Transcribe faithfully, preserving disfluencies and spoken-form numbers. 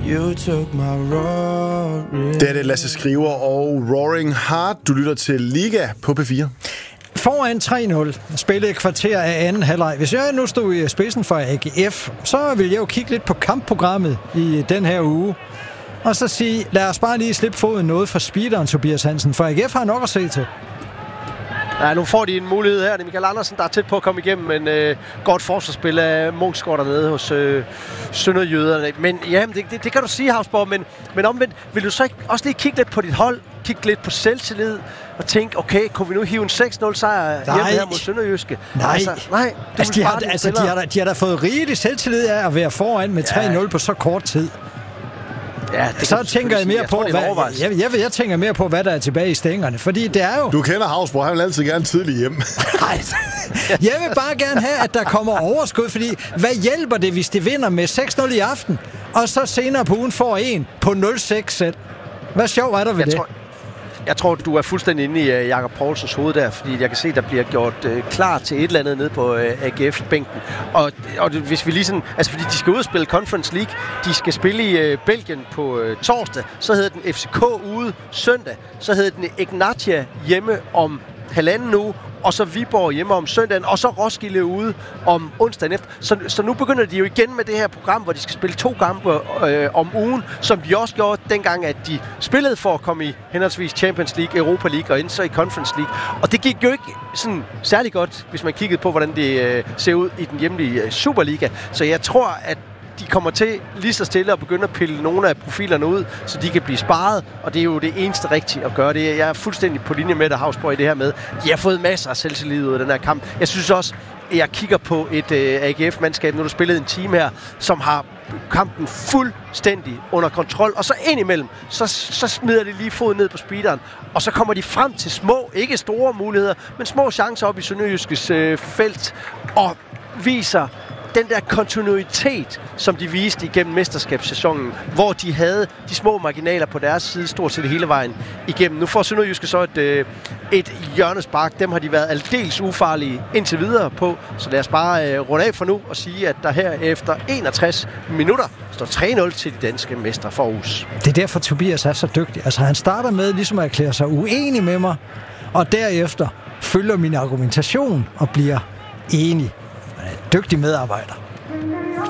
You took my Rory. Det er det Lasse Skriver og Roaring Heart. Du lytter til Liga på P fire. Foran tre nul, spillede et kvarter af anden halvleg. Hvis jeg nu stod i spidsen for A G F, så ville jeg jo kigge lidt på kampprogrammet i den her uge. Og så sige, lad os bare lige slippe foden noget for speederen, Tobias Hansen, for A G F har nok at se til. Ja, nu får de en mulighed her. Det er Michael Andersen, der er tæt på at komme igennem, men øh, godt forsvarsspil af Munksgaard dernede hos øh, Sønderjyderne. Men ja, det, det, det kan du sige, Havsborg, men, men omvendt, vil du så ikke også lige kigge lidt på dit hold, kigge lidt på selvtillid og tænke, okay, kunne vi nu hive en seks nul sejr hjemme her mod Sønderjyske? Nej, altså, nej altså, de, har, altså de, har da, de har da fået rigeligt selvtillid af at være foran med tre nul ja. på så kort tid. Ja, så tænker jeg mere jeg på, tror, hvad, jeg, jeg, jeg tænker mere på, hvad der er tilbage i stængerne, fordi det er jo... Du kender Havsborg, han vil altid gerne tidligt hjem. Nej, jeg vil bare gerne have, at der kommer overskud, fordi hvad hjælper det, hvis de vinder med seks nul i aften, og så senere på ugen får en på nul seks selv? Hvad sjov er der ved jeg det? Tror, jeg tror, du er fuldstændig inde i uh, Jakob Poulsens hoved der, fordi jeg kan se, der bliver gjort uh, klar til et eller andet nede på uh, A G F-bænken. Og, og hvis vi lige sådan, altså fordi de skal ud og spille Conference League, de skal spille i uh, Belgien på uh, torsdag, så hedder den F C K ude søndag, så hedder den Ignatia hjemme om halvanden uge, og så Viborg hjemme om søndagen, og så Roskilde ude om onsdagen efter. Så, så nu begynder de jo igen med det her program, hvor de skal spille to kampe øh, om ugen, som de også gjorde dengang, at de spillede for at komme i henholdsvis Champions League, Europa League og så i Conference League. Og det gik jo ikke sådan særlig godt, hvis man kiggede på, hvordan det øh, ser ud i den hjemlige øh, Superliga. Så jeg tror, at de kommer til lige så stille at begynde at pille nogle af profilerne ud, så de kan blive sparet, og det er jo det eneste rigtige at gøre. Det jeg er fuldstændig på linje med dig, Havsborg, i det her med. De har fået masser af selvtillid ud af den her kamp. Jeg synes også, at jeg kigger på et uh, A G F-mandskab, når du spillede en team her, som har kampen fuldstændig under kontrol, og så indimellem, så, så smider de lige foden ned på speederen, og så kommer de frem til små, ikke store muligheder, men små chancer op i Sønderjyskes uh, felt, og viser den der kontinuitet, som de viste igennem mesterskabssæsonen, hvor de havde de små marginaler på deres side stort set hele vejen igennem. Nu får Sønderjyske så et, øh, et hjørnespark. Dem har de været aldeles ufarlige indtil videre på. Så lad os bare øh, runde af for nu og sige, at der her efter enogtres minutter står tre nul til de danske mestre for Aarhus. Det er derfor, Tobias er så dygtig. Altså, han starter med ligesom at erklære sig uenig med mig, og derefter følger min argumentation og bliver enig. Dygtig medarbejder.